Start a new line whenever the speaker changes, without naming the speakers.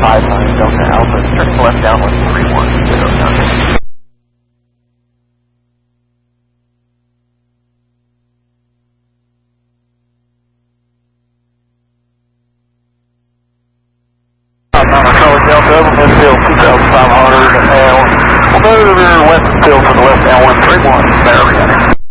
59 Delta Alpha, turning left downwind 310. Charlie Delta, Midfield 2500, we'll move west field to the left downwind 31, there we go.